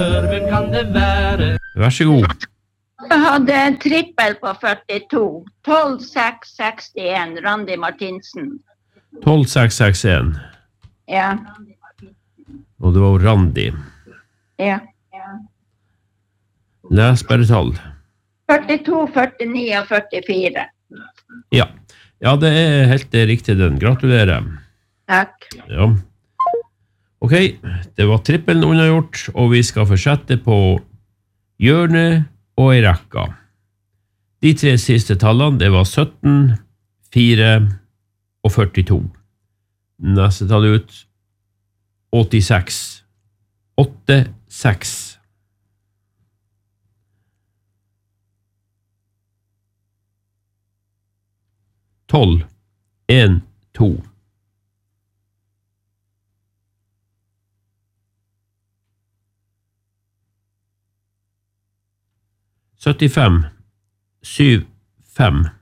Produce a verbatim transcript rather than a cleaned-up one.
Hvem kan det være? Vær så god. Jeg hadde en trippel på førtito. tolv seks sekstien, Randi Martinsen. tolv seks sekstien. Ja. Og det var Randi. Ja. Les bare tall. førtito, førtini og førtifire. Ja. Ja, det er helt riktig den. Gratulerer. Takk. Ja. Ok, det var trippelen unnagjort, og vi skal fortsette på hjørnet og i rekka. De tre siste tallene, det var sytten, fire og førtito. Neste tall ut, åttiseks, åtte, seks. tolv, en, to. syttifem, syv, fem.